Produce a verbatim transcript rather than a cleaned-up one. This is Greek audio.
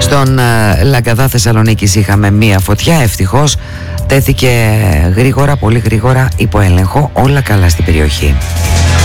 Στον Λαγκαδά Θεσσαλονίκης είχαμε μία φωτιά, ευτυχώς τέθηκε γρήγορα, πολύ γρήγορα υπό έλεγχο, όλα καλά στην περιοχή.